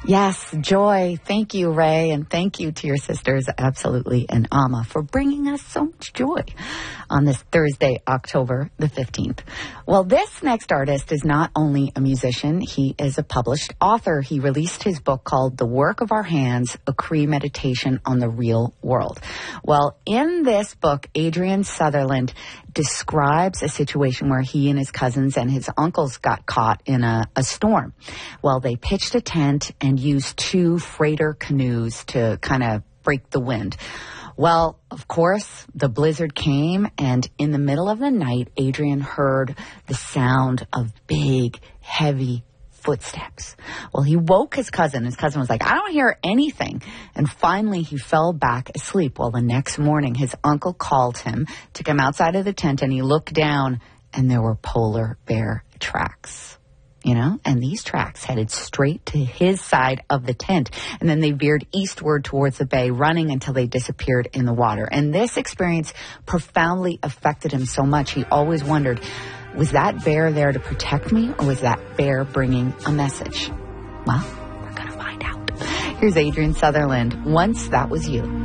Yes, joy. Thank you, Ray, and thank you to your sisters, Absolutely and Amma, for bringing us so much joy on this Thursday, October the 15th. Well, this next artist is not only a musician, he is a published author. He released his book called The Work of Our Hands, a Cree Meditation on the Real World. Well, in this book, Adrian Sutherland describes a situation where he and his cousins and his uncles got caught in a storm. Well, they pitched a tent and used 2 freighter canoes to kind of break the wind. Well, of course, the blizzard came, and in the middle of the night, Adrian heard the sound of big, heavy footsteps. Well, he woke his cousin. His cousin was like, I don't hear anything. And finally, he fell back asleep. Well, the next morning, his uncle called him, took him outside of the tent, and he looked down, and there were polar bear tracks. You know, and these tracks headed straight to his side of the tent. And then they veered eastward towards the bay, running until they disappeared in the water. And this experience profoundly affected him so much. He always wondered, was that bear there to protect me, or was that bear bringing a message? Well, we're going to find out. Here's Adrian Sutherland, Once That Was You.